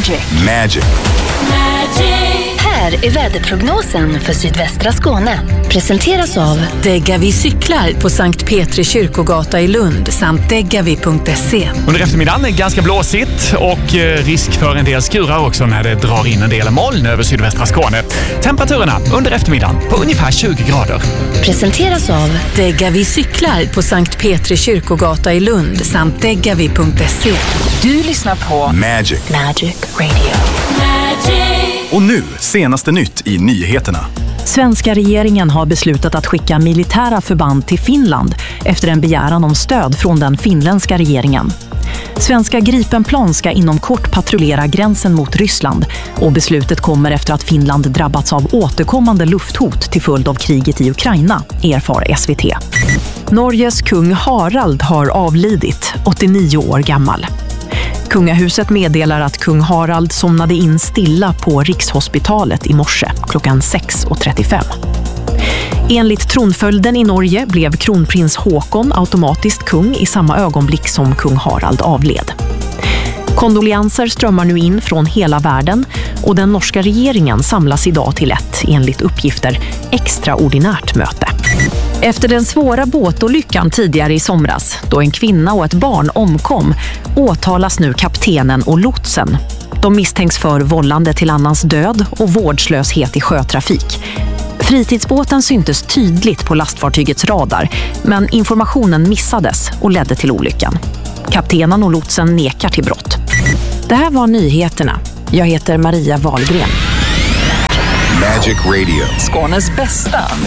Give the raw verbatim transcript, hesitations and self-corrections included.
Magic. Magic. Här är väderprognosen för sydvästra Skåne. Presenteras av Degavi cyklar på Sankt Petri kyrkogata i Lund samt degavi punkt se. Under eftermiddagen är ganska blåsigt och risk för en del skurar också när det drar in en del moln över sydvästra Skåne. Temperaturerna under eftermiddagen på ungefär tjugo grader. Presenteras av Degavi cyklar på Sankt Petri kyrkogata i Lund samt degavi punkt se. Du lyssnar på Magic. Magic Radio. Och nu, senaste nytt i nyheterna. Svenska regeringen har beslutat att skicka militära förband till Finland efter en begäran om stöd från den finländska regeringen. Svenska Gripenplan ska inom kort patrullera gränsen mot Ryssland och beslutet kommer efter att Finland drabbats av återkommande lufthot till följd av kriget i Ukraina, erfar S V T. Norges kung Harald har avlidit, åttionio år gammal. Kungahuset meddelar att kung Harald somnade in stilla på Rikshospitalet i morse klockan sex och trettiofem. Enligt tronföljden i Norge blev kronprins Håkon automatiskt kung i samma ögonblick som kung Harald avled. Kondolenser strömmar nu in från hela världen och den norska regeringen samlas idag till ett, enligt uppgifter, extraordinärt möte. Efter den svåra båtolyckan tidigare i somras, då en kvinna och ett barn omkom, åtalas nu kaptenen och lotsen. De misstänks för vållande till annans död och vårdslöshet i sjötrafik. Fritidsbåten syntes tydligt på lastfartygets radar, men informationen missades och ledde till olyckan. Kaptenen och lotsen nekar till brott. Det här var nyheterna. Jag heter Maria Wahlgren. Magic Radio. Skånes bästa